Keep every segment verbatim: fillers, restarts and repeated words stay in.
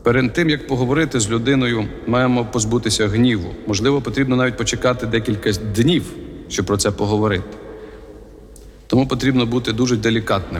Перед тим, як поговорити з людиною, маємо позбутися гніву. Можливо, потрібно навіть почекати декілька днів, щоб про це поговорити. Тому потрібно бути дуже делікатним.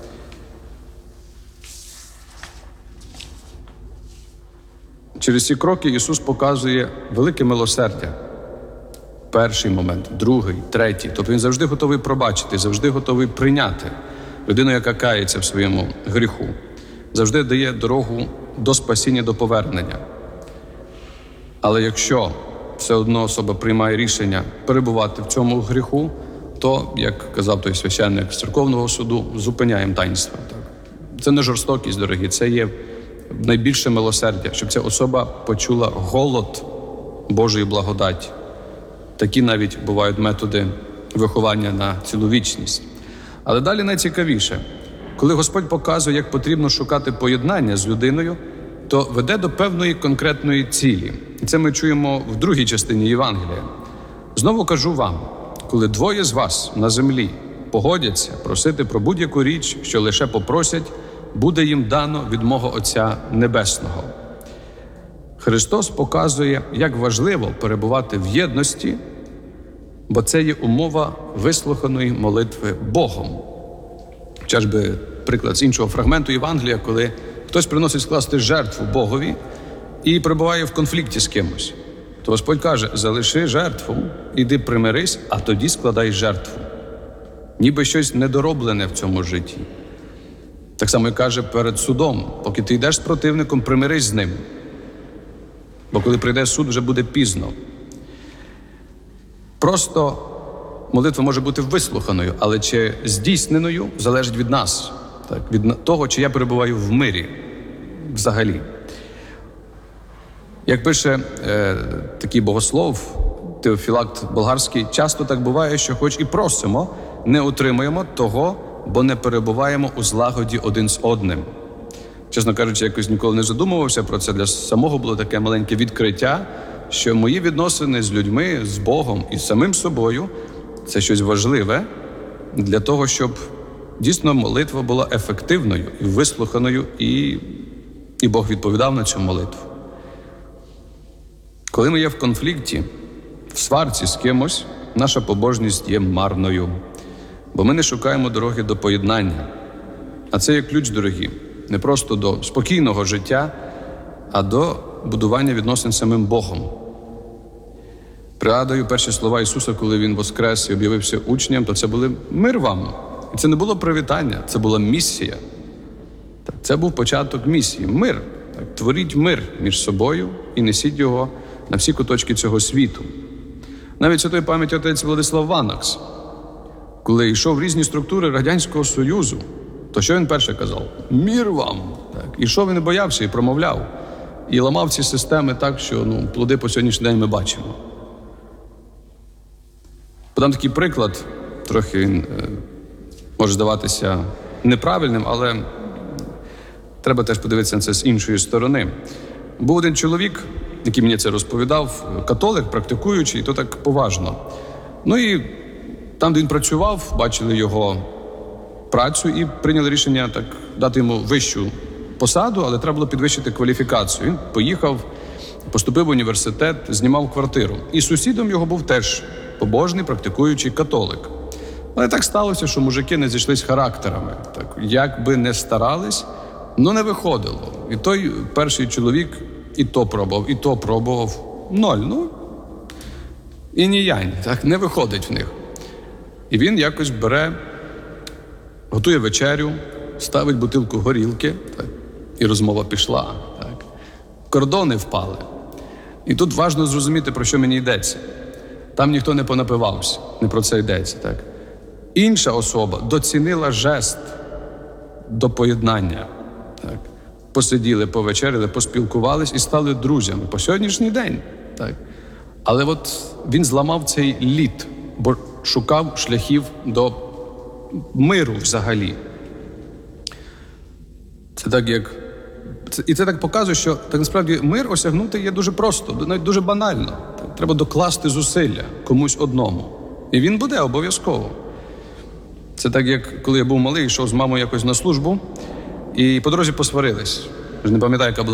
Через ці кроки Ісус показує велике милосердя. Перший момент, другий, третій. Тобто Він завжди готовий пробачити, завжди готовий прийняти людину, яка кається в своєму гріху. Завжди дає дорогу до спасіння, до повернення. Але якщо все одно особа приймає рішення перебувати в цьому гріху, то, як казав той священник з церковного суду, зупиняємо таїнство. Це не жорстокість, дорогі, це є найбільше милосердя, щоб ця особа почула голод Божої благодаті. Такі навіть бувають методи виховання на цілу вічність. Але далі найцікавіше. Коли Господь показує, як потрібно шукати поєднання з людиною, то веде до певної конкретної цілі. І це ми чуємо в другій частині Євангелія. «Знову кажу вам, коли двоє з вас на землі погодяться просити про будь-яку річ, що лише попросять, буде їм дано від мого Отця Небесного». Христос показує, як важливо перебувати в єдності, бо це є умова вислуханої молитви Богом. Хоча ж би приклад з іншого фрагменту Євангелія, коли хтось приносить скласти жертву Богові і перебуває в конфлікті з кимось, то Господь каже: залиши жертву, іди примирись, а тоді складай жертву. Ніби щось недороблене в цьому житті. Так само і каже перед судом: поки ти йдеш з противником, примирись з ним. Бо коли прийде суд, вже буде пізно. Просто молитва може бути вислуханою, але чи здійсненою залежить від нас, так, від того, чи я перебуваю в мирі взагалі. Як пише е, такий богослов Теофілакт Болгарський, часто так буває, що хоч і просимо, не отримуємо того, бо не перебуваємо у злагоді один з одним. Чесно кажучи, якось ніколи не задумувався про це. Для самого було таке маленьке відкриття, що мої відносини з людьми, з Богом і з самим собою – це щось важливе для того, щоб дійсно молитва була ефективною і вислуханою, і, і Бог відповідав на цю молитву. Коли ми є в конфлікті, в сварці з кимось, наша побожність є марною, бо ми не шукаємо дороги до поєднання. А це є ключ, дорогі, не просто до спокійного життя, а до будування відносин з самим Богом. Пригадую перші слова Ісуса, коли Він воскрес і об'явився учням, то це були «мир вам». І це не було привітання, це була місія. Це був початок місії – мир. Так, творіть мир між собою і несіть його на всі куточки цього світу. Навіть святої пам'яті отець Владислав Ванакс, коли йшов в різні структури Радянського Союзу, то що він перше казав? «Мір вам!» Так. І що він не боявся і промовляв. І ламав ці системи так, що ну, плоди по сьогоднішній день ми бачимо. Подам такий приклад, трохи він е, може здаватися неправильним, але треба теж подивитися на це з іншої сторони. Був один чоловік, який мені це розповідав, католик, практикуючий, і то так поважно. Ну і там, де він працював, бачили його працю і прийняли рішення так дати йому вищу посаду, але треба було підвищити кваліфікацію. Він поїхав, поступив в університет, знімав квартиру. І сусідом його був теж побожний, практикуючий католик. Але так сталося, що мужики не зійшлись характерами. Так, як би не старались, ну не виходило. І той перший чоловік і то пробував, і то пробував. Ноль, ну, і ніянь, так, не виходить в них. І він якось бере, готує вечерю, ставить бутилку горілки, так, і розмова пішла. Так. Кордони впали. І тут важливо зрозуміти, про що мені йдеться. Там ніхто не понапивався, не про це йдеться. Так. Інша особа доцінила жест до поєднання. Так. Посиділи, повечеряли, поспілкувались і стали друзями по сьогоднішній день. Так. Але от він зламав цей лід, бо шукав шляхів до миру взагалі. Це так як... І це так показує, що так насправді мир осягнути є дуже просто, навіть дуже банально. Так, треба докласти зусилля комусь одному. І він буде обов'язково. Це так, як коли я був малий, йшов з мамою якось на службу, і по дорозі посварились. Я ж не пам'ятаю, яка була